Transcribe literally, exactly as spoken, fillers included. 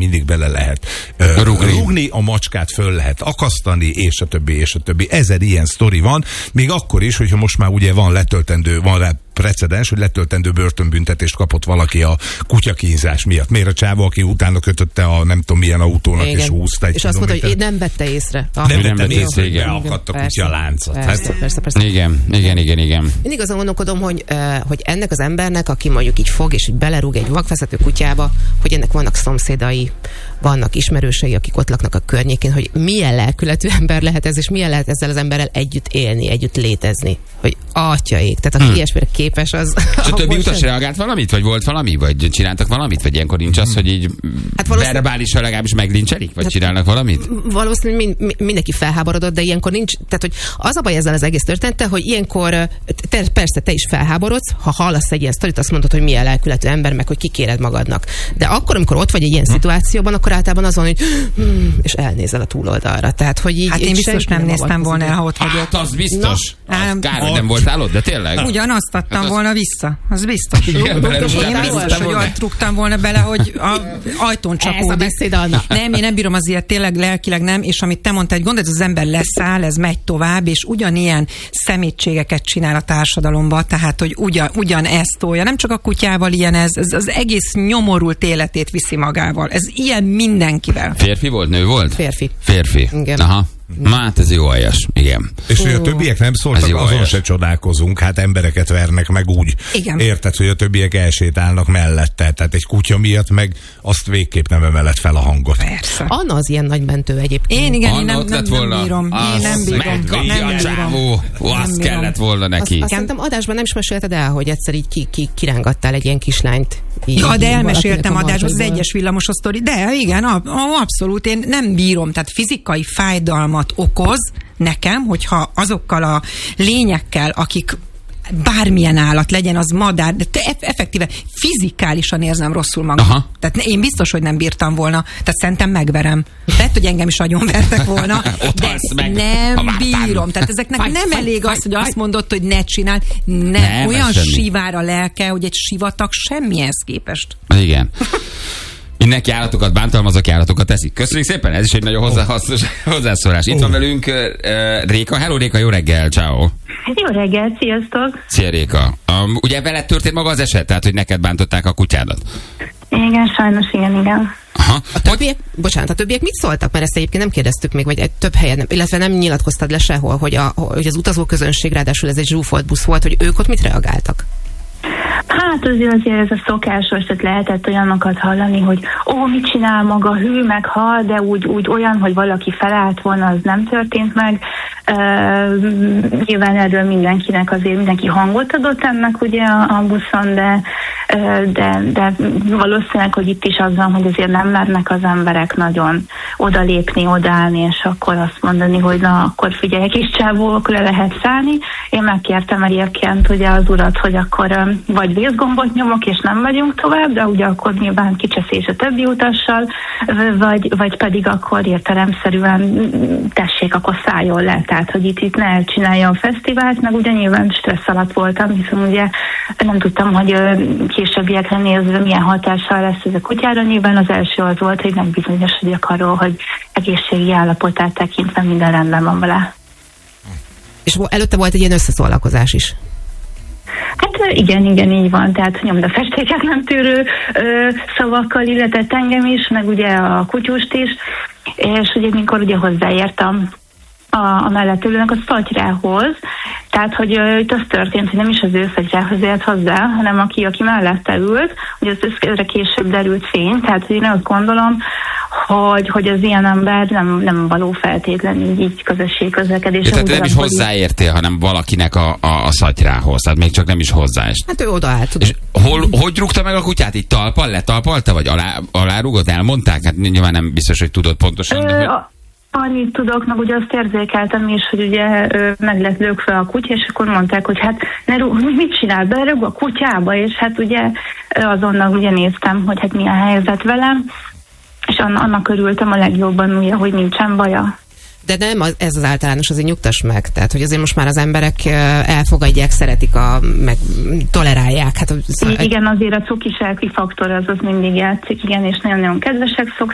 mindig bele lehet uh, rugni. rugni, a macskát föl lehet akasztani, és a többi, és a többi. Ezer ilyen sztori van, még akkor is, hogyha most már ugye van letöltendő, van rá precedens, hogy letöltendő börtönbüntetést kapott valaki a kutyakínzás miatt. Miért a csávó, aki utána kötötte a nem tudom milyen autónak, igen, és húzta egy és azt mondta, hogy én nem vette észre. Ah, nem vettem észre, hogy beakadt a kutya láncot. Persze, persze, persze, persze. Igen, igen, igen, igen. Én igazán gondolkodom, hogy, uh, hogy ennek az embernek, aki mondjuk így fog, és így belerúg egy vakvezető kutyába, hogy ennek vannak szomszédai, vannak ismerősei, akik ott laknak a környékén, hogy milyen lelkületű ember lehet ez, és milyen lehet ezzel az emberrel együtt élni, együtt létezni. Hogy atyaik, tehát aki hmm. ilyesmire képes, az... És a többi utas reagált valamit? Vagy volt valami? Vagy csináltak valamit? Vagy ilyenkor nincs az, hogy így hát valószínű... verbálisan legalábbis meglincselik? Vagy hát csinálnak valamit? Valószínűleg mind, mindenki felháborodott, de ilyenkor nincs... Tehát, hogy az a baj ezzel az egész története, hogy ilyenkor te, persze te is felháborodsz, ha hallasz egy ilyen sztorit, azt mondod, hogy milyen lelkületű ember, meg hogy kikéred magadnak. De akkor, amikor ott vagy egy ilyen hm. szituációban, akkor általában az van, hogy hmm, és elnézel a túloldalra. Tehát, hogy így, hát én biztos nem, nem néztem volna el, ha ott vagyok. Hát az biztos. No. Az kár, hogy nem voltál ott, de tényleg. Ugyanazt adtam hát az... volna vissza. Az biztos. Igen, én biztos, hogy ott rúgtam volna bele, hogy a ajtón csapódik. Ez a beszéd, Anna. Nem, én nem bírom az ilyet, tényleg lelkileg nem, és amit te mondtál, hogy gondolod, az ember leszáll, ez megy tovább, és ugyanilyen szemétségeket csinál a társadalomba, tehát, hogy ugyan, ugyan ezt tolja. Nem csak a kutyával ilyen ez, ez az egész nyomorult életét viszi magával. Ez ilyen mindenkivel. Férfi volt, nő volt? Férfi. Férfi. Igen. Aha. Hát ez jó aljas, igen. És hogy a többiek nem szóltak, azon aljas. Se csodálkozunk, hát embereket vernek meg úgy. Igen. Érted, hogy a többiek elsétálnak mellette, tehát egy kutya miatt meg azt végképp nem emeled fel a hangot. Persze. Anna az ilyen nagy mentő egyébként. Én igen, Anna én nem, nem, nem bírom. Én nem bírom. Nem a csávó. Azt kellett volna neki. Azt szerintem adásban nem is mesélted el, hogy egyszer így ki, ki, kirángattál egy ilyen kislányt. Így, ja, de elmeséltem adásban az egyes villamosos sztori. De igen, abszolút, én nem bírom. Tehát fizikai fájdalmat okoz nekem, hogyha azokkal a lényekkel, akik bármilyen állat, legyen az madár, de effektíve fizikálisan érzem rosszul magam. Aha. Tehát én biztos, hogy nem bírtam volna. Tehát szerintem megverem. Lehet, hogy engem is agyon vertek volna, de meg, nem bírom. Tehát ezeknek fáj, nem fáj, elég fáj, az, hogy fáj. Azt mondod, hogy ne csináld. Nem, nem olyan sivár a lelke, hogy egy sivatag semmihez képest. Igen. Mindenki állatokat bántalmazok, állatokat teszik. Köszönjük szépen, ez is egy nagyon hozzáhasznos hozzászólás. Itt van velünk uh, Réka. Hello Réka, jó reggel, ciao. Jó reggel, sziasztok. Szia Réka. Um, ugye veled történt maga az eset, tehát hogy neked bántották a kutyádat? Igen, sajnos igen, igen. Aha. A többiek, bocsánat, a többiek mit szóltak? Mert ezt egyébként nem kérdeztük még, vagy egy több helyen, nem, illetve nem nyilatkoztad le sehol, hogy, a, hogy az utazóközönség, ráadásul ez egy zsúfolt busz volt, hogy ők ott mit reagáltak? Hát azért, azért ez a szokásos, tehát lehetett olyanokat hallani, hogy ó, mit csinál maga, hű, meg hal, de úgy, úgy olyan, hogy valaki felállt volna, az nem történt meg. Uh, nyilván erről mindenkinek azért mindenki hangot adott ennek ugye a, a buszon, de, uh, de, de valószínűleg, hogy itt is az van, hogy azért nem mernek az emberek nagyon odalépni, odállni, és akkor azt mondani, hogy na, akkor figyelj, kis csávó, akkor le lehet szállni. Én megkértem egyébként ugye az urat, hogy akkor um, vagy vészgombot nyomok, és nem megyünk tovább, de ugye akkor nyilván kicseszés a többi utassal, vagy, vagy pedig akkor értelemszerűen tessék, akkor szálljon le. Tehát, hogy itt, itt ne csinálja a fesztivált, meg ugye nyilván stressz alatt voltam, hiszen ugye nem tudtam, hogy későbbiekre nézve milyen hatással lesz ez a kutyára. Nyilván az első az volt, hogy megbizonyosodjak arról, hogy egészségi állapotát tekintve minden rendben van vele. És előtte volt egy ilyen összeszólalkozás is. Hát igen, igen, így van. Tehát nyomdafestéket nem tűrő ö, szavakkal illetett engem is, meg ugye a kutyust is, és ugye mikor ugye hozzáértem a, a mellett ülőnek a szatyrához, tehát, hogy uh, itt az történt, hogy nem is az ő szatyrához ért hozzá, hanem aki, aki mellette ült, hogy az összre később derült fény, tehát hogy én azt gondolom, hogy, hogy az ilyen ember nem, nem való feltétlenül így közösség közlekedés. Tehát nem is hozzáértél, hanem valakinek a, a, a szatyrához, tehát még csak nem is hozzáest. Hát ő odaállt. És hol, hogy rúgta meg a kutyát? Így talpal, letalpalta, vagy alá, alárúgott, elmondták? Hát nyilván nem biztos, hogy tudod pontosan. Ö, a, annyit tudok, meg ugye azt érzékeltem is, hogy ugye ö, meg lett lökve a kutya, és akkor mondták, hogy hát ne rúg, mit csinál, belerúg a kutyába, és hát ugye azonnal ugye néztem, hogy hát milyen helyzet velem, és annak örültem a legjobban, ugye, hogy nincsen baja. De nem, ez az általános, azért nyugtass meg. Tehát, hogy azért most már az emberek elfogadják, szeretik, a, meg tolerálják. Hát, igen, azért a cukisági faktor az, az mindig játszik, igen, és nagyon-nagyon kedvesek szok,